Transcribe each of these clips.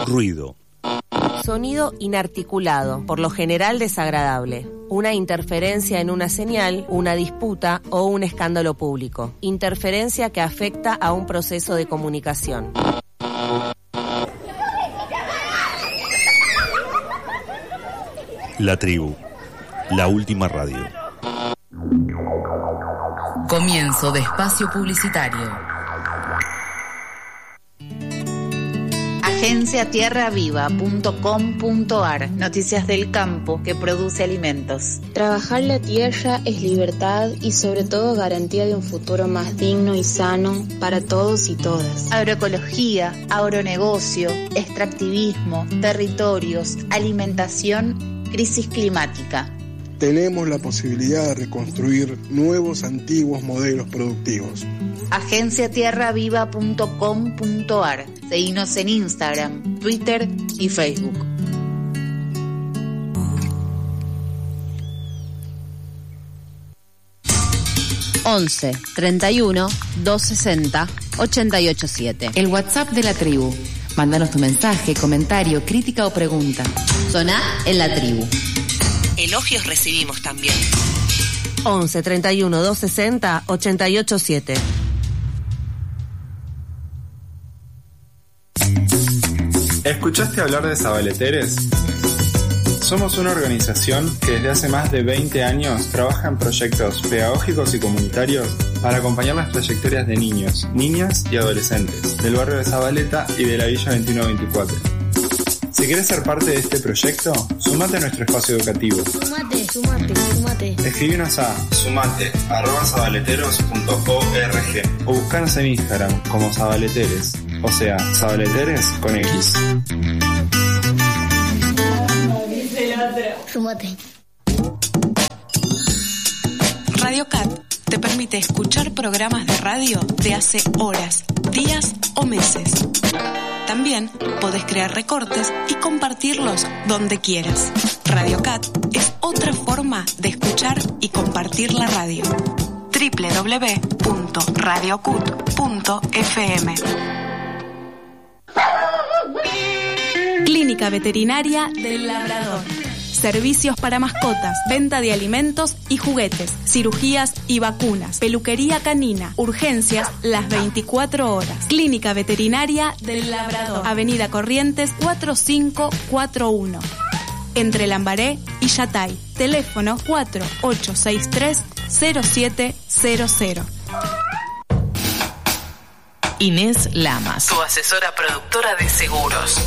Ruido. Sonido inarticulado, por lo general desagradable. Una interferencia en una señal, una disputa o un escándalo público. Interferencia que afecta a un proceso de comunicación. La Tribu, la última radio. Comienzo de espacio publicitario. Agenciatierraviva.com.ar. Noticias del campo que produce alimentos. Trabajar la tierra es libertad y sobre todo garantía de un futuro más digno y sano para todos y todas. Agroecología, agronegocio, extractivismo, territorios, alimentación, crisis climática. Tenemos la posibilidad de reconstruir nuevos, antiguos modelos productivos. Agenciatierraviva.com.ar. Seguinos en Instagram, Twitter y Facebook. (11 31 260 887). El WhatsApp de la tribu. Mándanos tu mensaje, comentario, crítica o pregunta. Soná en la tribu. Elogios recibimos también. 11 31 260 887. ¿Escuchaste hablar de Sabaleteres? Somos una organización que desde hace más de 20 años trabaja en proyectos pedagógicos y comunitarios para acompañar las trayectorias de niños, niñas y adolescentes del barrio de Zabaleta y de la Villa 2124. Si quieres ser parte de este proyecto, sumate a nuestro espacio educativo. Sumate. Escríbenos a sumate@sabaleteros.org o buscanos en Instagram como Sabaleteres, o sea, Sabaleteres con X. Sumate. Radio Cat te permite escuchar programas de radio de hace horas, días o meses. También podés crear recortes y compartirlos donde quieras. Radio Cat es otra forma de escuchar y compartir la radio. www.radiocut.fm. Clínica Veterinaria del Labrador. Servicios para mascotas, venta de alimentos y juguetes, cirugías y vacunas, peluquería canina, urgencias las 24 horas. Clínica Veterinaria del Labrador, Avenida Corrientes 4541, entre Lambaré y Yatay. Teléfono 4863-0700. Inés Lamas, Tu asesora productora de seguros.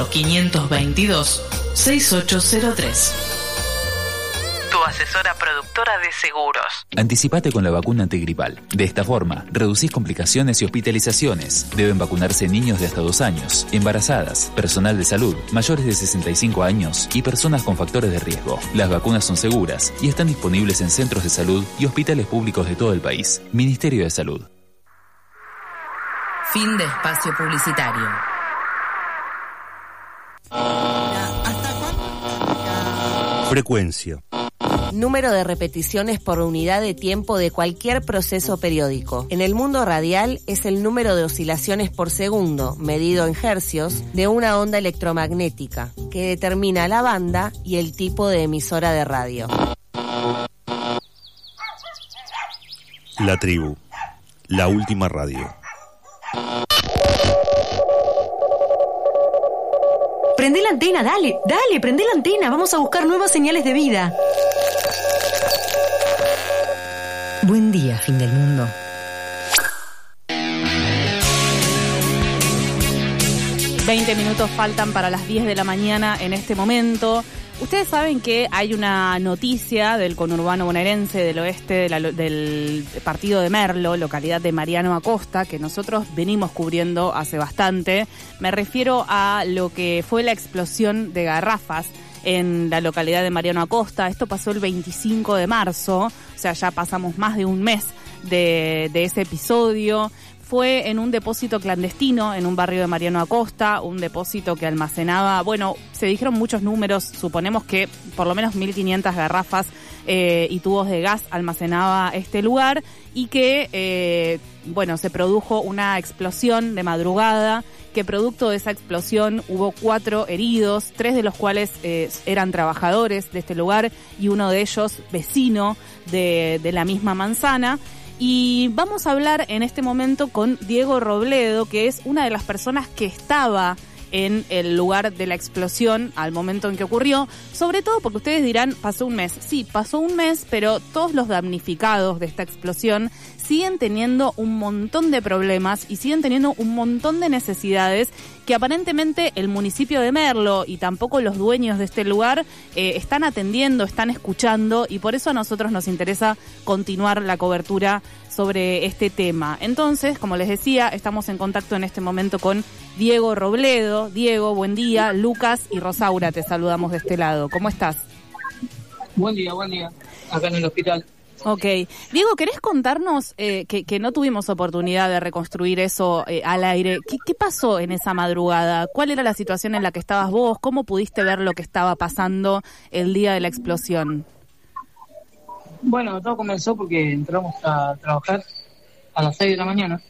4522-6803. Tu asesora productora de seguros. Anticipate con la vacuna antigripal. De esta forma, reducís complicaciones y hospitalizaciones. Deben vacunarse niños de hasta 2 años, embarazadas, personal de salud, mayores de 65 años y personas con factores de riesgo. Las vacunas son seguras y están disponibles en centros de salud y hospitales públicos de todo el país. Ministerio de Salud. Fin de espacio publicitario. Frecuencia. Número de repeticiones por unidad de tiempo de cualquier proceso periódico. En el mundo radial es el número de oscilaciones por segundo, medido en hercios, de una onda electromagnética, que determina la banda y el tipo de emisora de radio. La Tribu, la última radio. Prendé la antena, dale, prendé la antena, vamos a buscar nuevas señales de vida. Buen día, fin del mundo. ...20 minutos faltan para las 10 de la mañana en este momento. Ustedes saben que hay una noticia del conurbano bonaerense del oeste del partido de Merlo, localidad de Mariano Acosta, que nosotros venimos cubriendo hace bastante. Me refiero a lo que fue la explosión de garrafas en la localidad de Mariano Acosta. Esto pasó el 25 de marzo, o sea, ya pasamos más de un mes de ese episodio. Fue en un depósito clandestino en un barrio de Mariano Acosta, un depósito que almacenaba, bueno, se dijeron muchos números, suponemos que por lo menos 1.500 garrafas y tubos de gas almacenaba este lugar y que, bueno, se produjo una explosión de madrugada que producto de esa explosión hubo 4 heridos, 3 de los cuales eran trabajadores de este lugar y uno de ellos vecino de la misma manzana. Y vamos a hablar en este momento con Diego Robledo, que es una de las personas que estaba en el lugar de la explosión al momento en que ocurrió, sobre todo porque ustedes dirán, pasó un mes. Sí, pasó un mes, pero todos los damnificados de esta explosión siguen teniendo un montón de problemas y siguen teniendo un montón de necesidades que aparentemente el municipio de Merlo y tampoco los dueños de este lugar están atendiendo, están escuchando, y por eso a nosotros nos interesa continuar la cobertura sobre este tema. Entonces, como les decía, estamos en contacto en este momento con Diego Robledo. Diego, buen día. Lucas y Rosaura te saludamos de este lado. ¿Cómo estás? Buen día. Acá en el hospital. Ok. Diego, ¿querés contarnos que no tuvimos oportunidad de reconstruir eso al aire? ¿Qué pasó en esa madrugada? ¿Cuál era la situación en la que estabas vos? ¿Cómo pudiste ver lo que estaba pasando el día de la explosión? Bueno, todo comenzó porque entramos a trabajar a las 6 de la mañana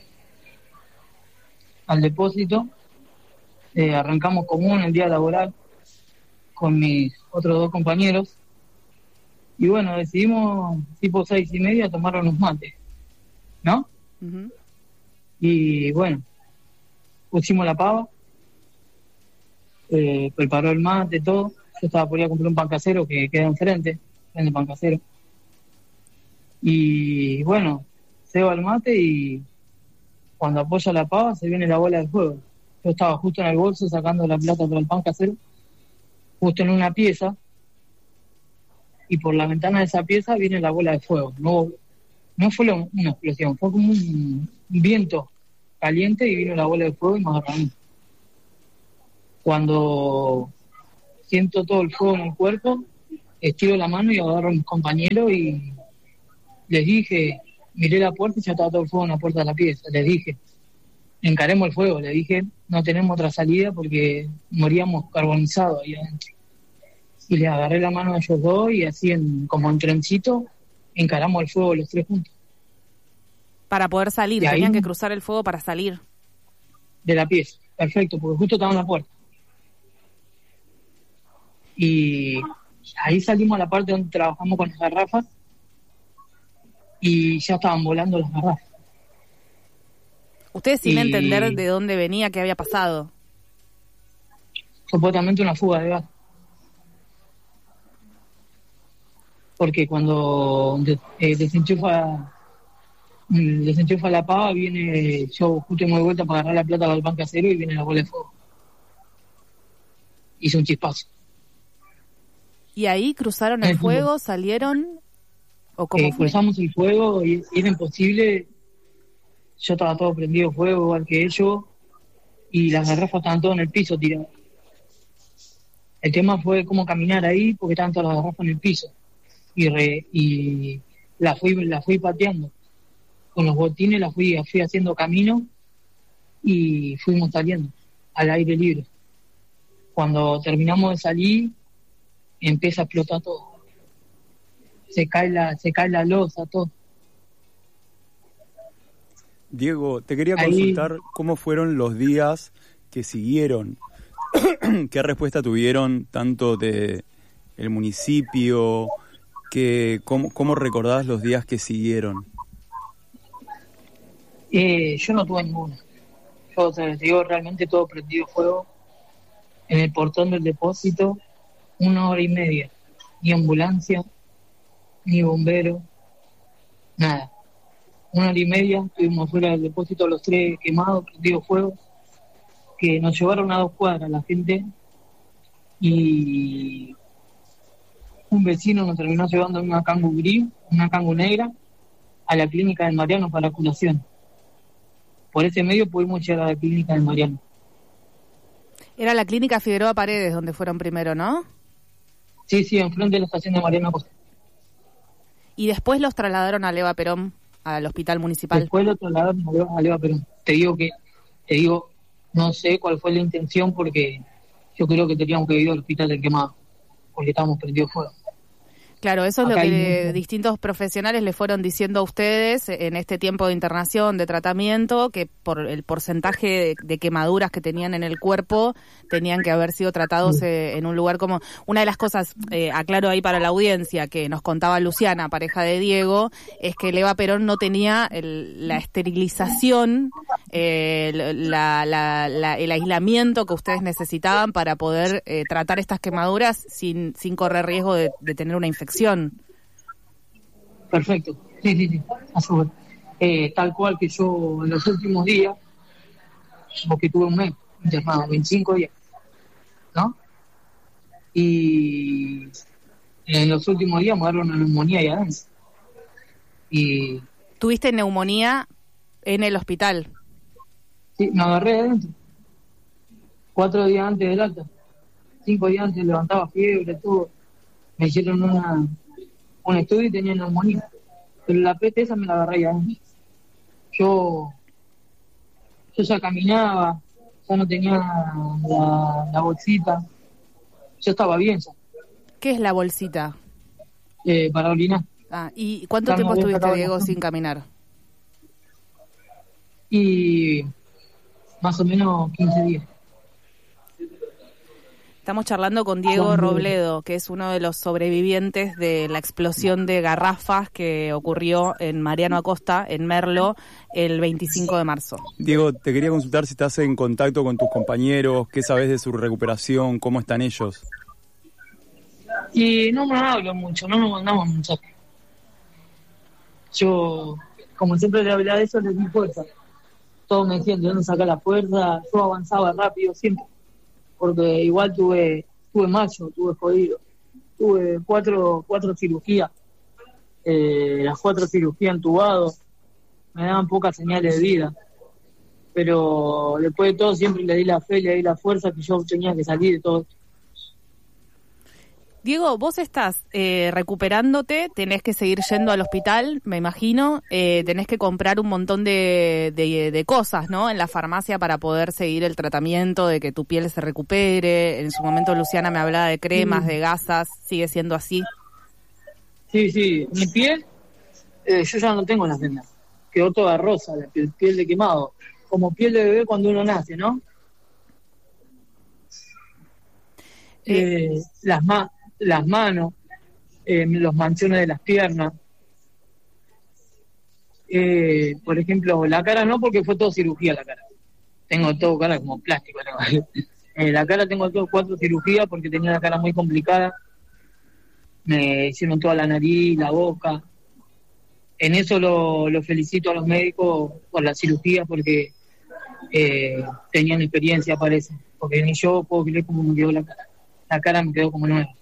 al depósito. Arrancamos común el día laboral con mis otros 2 compañeros. Y bueno, decidimos tipo 6:30 tomar unos mates, ¿no? Uh-huh. Y bueno, pusimos la pava, preparó el mate, todo. Yo estaba por ir a comprar un pan casero que queda enfrente, vende pan casero. Y bueno, cebo el mate y cuando apoya la pava se viene la bola de fuego. Yo estaba justo en el bolso sacando la plata para el pan casero, justo en una pieza, y por la ventana de esa pieza viene la bola de fuego. No fue una explosión, fue como un viento caliente y vino la bola de fuego y me agarró a mí. Cuando siento todo el fuego en el cuerpo, estiro la mano y agarro a mis compañeros y les dije, miré la puerta y ya estaba todo el fuego en la puerta de la pieza. Les dije, encaremos el fuego. Les dije, no tenemos otra salida porque moríamos carbonizados ahí adentro. Y les agarré la mano a ellos 2 y así como en trencito encaramos el fuego los 3 juntos. Para poder salir, tenían que cruzar el fuego para salir. De la pieza, perfecto, porque justo estaba en la puerta. Y ahí salimos a la parte donde trabajamos con las garrafas y ya estaban volando las garrafas. Ustedes sin entender de dónde venía, qué había pasado. Supuestamente una fuga de gas. Porque cuando desenchufa la pava, viene, yo justo me doy vuelta para agarrar la plata del pan casero y viene la bola de fuego. Hizo un chispazo. ¿Y ahí cruzaron el fuego, salieron? ¿O cómo fue? Cruzamos el fuego y era imposible. Yo estaba todo prendido fuego, igual que ellos, y las garrafas estaban todas en el piso tiradas. El tema fue cómo caminar ahí, porque estaban todas las garrafas en el piso. Y la fui pateando. Con los botines la fui haciendo camino y fuimos saliendo al aire libre. Cuando terminamos de salir, empieza a explotar todo. Se cae la losa, todo. Diego, te quería consultar cómo fueron los días que siguieron. ¿Qué respuesta tuvieron tanto de el municipio? ¿Cómo recordás los días que siguieron? Yo no tuve ninguna. Yo te digo, realmente todo prendido fuego en el portón del depósito, 1 hora y media. Ni ambulancia, ni bombero, nada. 1 hora y media, estuvimos fuera del depósito los 3 quemados, prendido fuego, que nos llevaron a 2 cuadras la gente, y un vecino nos terminó llevando una Kangoo gris, una Kangoo negra, a la clínica de Mariano para curación. Por ese medio pudimos llegar a la clínica de Mariano. Era la clínica Figueroa Paredes donde fueron primero, ¿no? Sí, enfrente de la estación de Mariano Acosta. Y después los trasladaron a Leva Perón, al hospital municipal. Después los trasladaron a Leva Perón. Te digo, no sé cuál fue la intención, porque yo creo que teníamos que ir al hospital del quemado, porque estábamos prendidos fuego. Claro, eso es Acá lo hay que mucho. distintos profesionales le fueron diciendo a ustedes en este tiempo de internación, de tratamiento, que por el porcentaje de quemaduras que tenían en el cuerpo, tenían que haber sido tratados en un lugar como... Una de las cosas, aclaro ahí para la audiencia, que nos contaba Luciana, pareja de Diego, es que Eva Perón no tenía la esterilización, el aislamiento que ustedes necesitaban para poder tratar estas quemaduras sin correr riesgo de tener una infección. Perfecto, sí, a su vez. Tal cual que yo en los últimos días, porque tuve un mes internado, 25 días, ¿no? Y en los últimos días me agarró una neumonía ahí adentro. Y ¿tuviste neumonía en el hospital? sí, me agarré adentro. 4 días antes del alta. 5 días antes levantaba fiebre, todo. Me hicieron un estudio y tenía neumonía. Pero la peste esa me la agarré ya. Yo ya caminaba, ya no tenía la bolsita. Yo estaba bien ya. ¿Qué es la bolsita? Para orinar. Ah, ¿y cuánto tiempo estuviste, Diego, sin caminar? Y más o menos 15 días. Estamos charlando con Diego Robledo, que es uno de los sobrevivientes de la explosión de garrafas que ocurrió en Mariano Acosta, en Merlo, el 25 de marzo. Diego, te quería consultar si estás en contacto con tus compañeros, qué sabes de su recuperación, cómo están ellos. Y no me hablo mucho, no nos mandamos mensajes. Yo, como siempre le hablaba de eso, les di fuerza. Todos me decían, ¿de dónde saca la fuerza? Yo avanzaba rápido siempre. Porque igual tuve macho, tuve jodido. Tuve cuatro cirugías. Las 4 cirugías entubado. Me daban pocas señales de vida. Pero después de todo siempre le di la fe, le di la fuerza que yo tenía que salir de todo esto. Diego, vos estás recuperándote, tenés que seguir yendo al hospital, me imagino, tenés que comprar un montón de cosas, ¿no? En la farmacia para poder seguir el tratamiento, de que tu piel se recupere. En su momento Luciana me hablaba de cremas, de gasas, ¿sigue siendo así? Sí, mi piel, yo ya no tengo las vendas, quedó toda rosa, la piel de quemado, como piel de bebé cuando uno nace, ¿no? Las manos, los manchones de las piernas. Por ejemplo, la cara no, porque fue todo cirugía la cara. Tengo todo cara como plástico, ¿no? La cara tengo todo 4 cirugías porque tenía la cara muy complicada. Me hicieron toda la nariz, la boca. En eso lo felicito a los médicos por la cirugía porque tenían experiencia, parece. Porque ni yo puedo creer cómo me quedó la cara. La cara me quedó como nueva.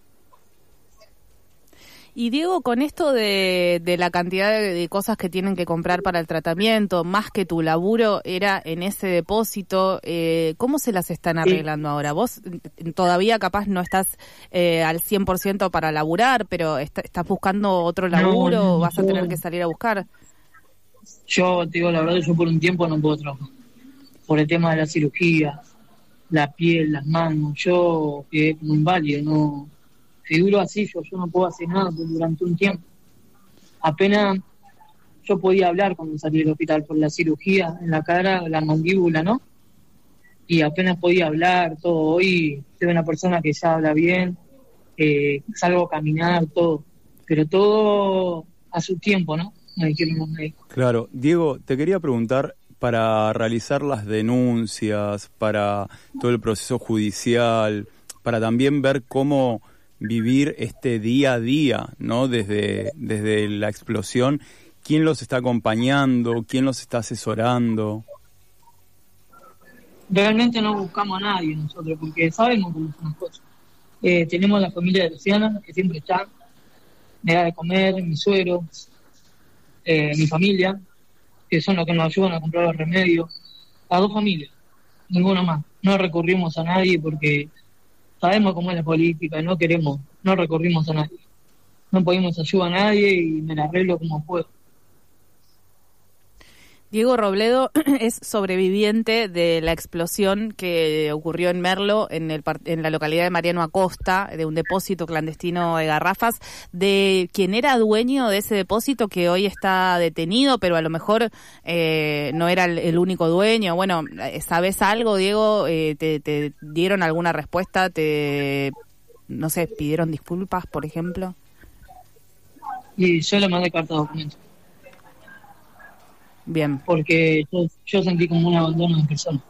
Y Diego, con esto de la cantidad de cosas que tienen que comprar para el tratamiento, más que tu laburo era en ese depósito, ¿cómo se las están arreglando ahora? Vos todavía capaz no estás al 100% para laburar, pero ¿estás buscando otro laburo o vas a tener que salir a buscar? Yo te digo la verdad, yo por un tiempo no puedo trabajar. Por el tema de la cirugía, la piel, las manos, yo quedé como inválido, no... Si duro así, yo no puedo hacer nada durante un tiempo. Apenas yo podía hablar cuando salí del hospital por la cirugía en la cara, la mandíbula, ¿no? Y apenas podía hablar, todo. Hoy soy una persona que ya habla bien, salgo a caminar, todo. Pero todo a su tiempo, ¿no? Me dijeron los médicos. Claro. Diego, te quería preguntar, para realizar las denuncias, para todo el proceso judicial, para también ver cómo vivir este día a día, ¿no? Desde la explosión, ¿quién los está acompañando? ¿Quién los está asesorando? Realmente no buscamos a nadie nosotros, porque sabemos cómo son las cosas. Tenemos la familia de Luciana, que siempre está, me da de comer, mi suegro, mi familia, que son los que nos ayudan a comprar los remedios. A 2 familias, ninguno más. No recurrimos a nadie porque sabemos cómo es la política, no recurrimos a nadie. No pedimos ayuda a nadie y me la arreglo como puedo. Diego Robledo es sobreviviente de la explosión que ocurrió en Merlo, en la localidad de Mariano Acosta, de un depósito clandestino de garrafas, de quien era dueño de ese depósito, que hoy está detenido, pero a lo mejor no era el único dueño. Bueno, ¿sabes algo, Diego? ¿Te dieron alguna respuesta? No sé, pidieron disculpas, por ejemplo? Y yo le mandé carta de documento. Bien. Porque yo sentí como un abandono de persona.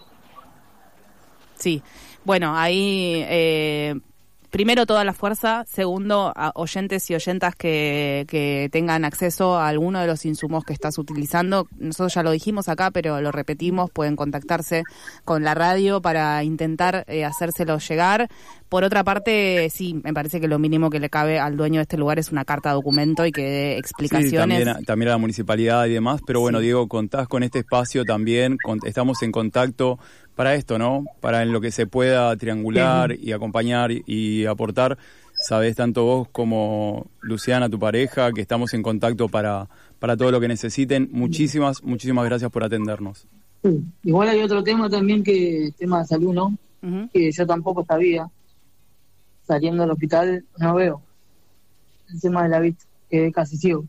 Sí. Bueno, ahí primero toda la fuerza, segundo a oyentes y oyentas que tengan acceso a alguno de los insumos que estás utilizando. Nosotros ya lo dijimos acá, pero lo repetimos, pueden contactarse con la radio para intentar hacérselo llegar. Por otra parte, sí, me parece que lo mínimo que le cabe al dueño de este lugar es una carta documento y que dé explicaciones. Sí, también a la municipalidad y demás, pero bueno, sí. Diego, contás con este espacio también, estamos en contacto para esto, ¿no? Para en lo que se pueda triangular y acompañar y aportar. Sabés, tanto vos como Luciana, tu pareja, que estamos en contacto para todo lo que necesiten. Muchísimas gracias por atendernos. Sí. Igual hay otro tema también, que tema de salud, ¿no? Que yo tampoco sabía. Saliendo del hospital no veo el tema de la vista, que casi ciego.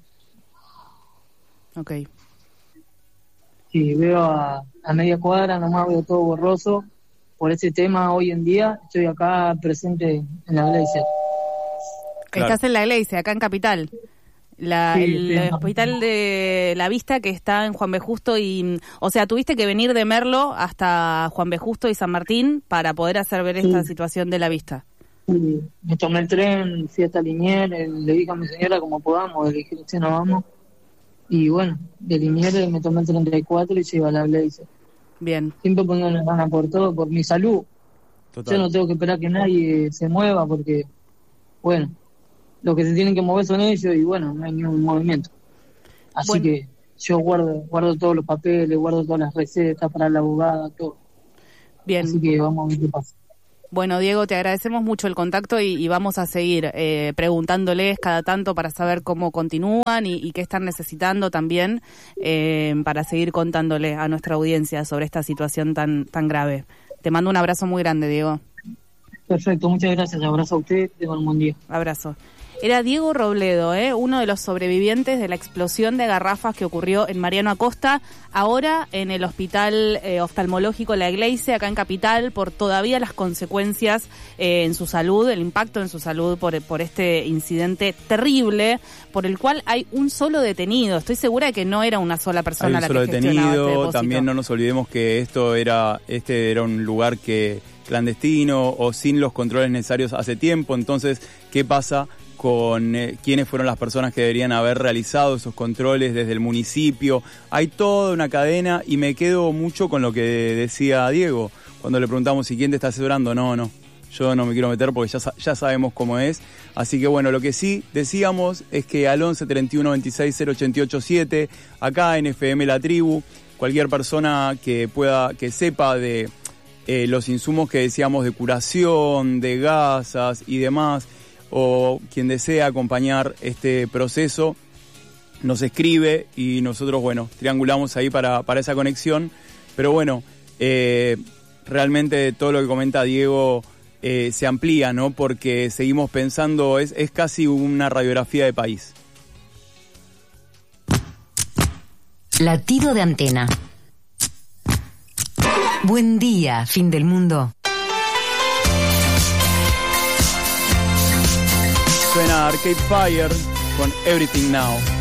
Ok. Sí, veo a media cuadra, nomás veo todo borroso. Por ese tema, hoy en día, estoy acá presente en la iglesia. Claro. Estás en la iglesia, acá en Capital. El hospital de la vista que está en Juan B. Justo y... O sea, tuviste que venir de Merlo hasta Juan B. Justo y San Martín para poder hacer ver esta situación de la vista. Sí, me tomé el tren, fui hasta Liniers, le dije a mi señora como podamos, le dije, si no vamos. Y bueno, de Liniers me tomé el 34 y llegué a la iglesia. Bien. Siempre poniendo ganas por todo, por mi salud. Total. Yo no tengo que esperar que nadie se mueva porque, bueno, los que se tienen que mover son ellos y bueno, no hay ningún movimiento. Así que yo guardo todos los papeles, guardo todas las recetas para la abogada, todo. Bien. Así que vamos a ver qué pasa. Bueno, Diego, te agradecemos mucho el contacto y vamos a seguir preguntándoles cada tanto para saber cómo continúan y qué están necesitando también para seguir contándole a nuestra audiencia sobre esta situación tan grave. Te mando un abrazo muy grande, Diego. Perfecto, muchas gracias. Abrazo a usted, tengan un buen día. Abrazo. Era Diego Robledo, uno de los sobrevivientes de la explosión de garrafas que ocurrió en Mariano Acosta, ahora en el hospital oftalmológico La Iglesia, acá en Capital, por todavía las consecuencias en su salud, el impacto en su salud por este incidente terrible, por el cual hay un solo detenido. Estoy segura de que no era una sola persona la que gestionaba este depósito. También no nos olvidemos que este era un lugar clandestino o sin los controles necesarios hace tiempo. Entonces, ¿qué pasa con quiénes fueron las personas que deberían haber realizado esos controles desde el municipio? Hay toda una cadena y me quedo mucho con lo que decía Diego cuando le preguntamos si quién te está asesorando. No, yo no me quiero meter porque ya sabemos cómo es. Así que bueno, lo que sí decíamos es que al 11 31 26 088 7, acá en FM La Tribu, cualquier persona que sepa de los insumos que decíamos de curación, de gasas y demás, o quien desea acompañar este proceso, nos escribe y nosotros, triangulamos ahí para esa conexión. Pero bueno, realmente todo lo que comenta Diego se amplía, ¿no? Porque seguimos pensando, es casi una radiografía de país. Latido de antena. Buen día, fin del mundo. Suena Arcade Fire con Everything Now.